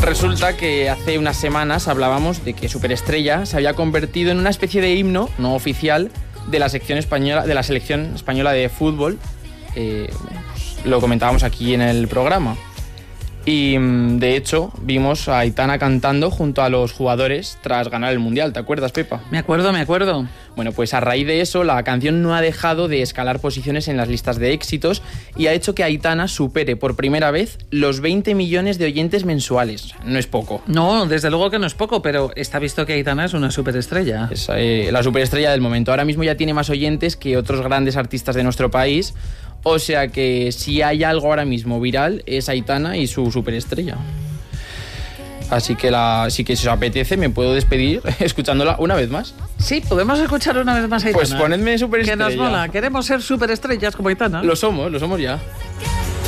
resulta que hace unas semanas hablábamos de que Superestrella se había convertido en una especie de himno no oficial de la selección española de fútbol. Pues lo comentábamos aquí en el programa. Y de hecho vimos a Aitana cantando junto a los jugadores tras ganar el Mundial. ¿Te acuerdas, Pepa? Me acuerdo. Bueno, pues a raíz de eso la canción no ha dejado de escalar posiciones en las listas de éxitos y ha hecho que Aitana supere por primera vez los 20 millones de oyentes mensuales. No es poco. No, desde luego que no es poco, pero está visto que Aitana es una superestrella. Es la superestrella del momento. Ahora mismo ya tiene más oyentes que otros grandes artistas de nuestro país. O sea que si hay algo ahora mismo viral es Aitana y su superestrella. Así que si os apetece me puedo despedir escuchándola una vez más. Sí, podemos escuchar una vez más a Aitana. Pues ponedme superestrella. Que nos mola, queremos ser superestrellas como Aitana. Lo somos ya.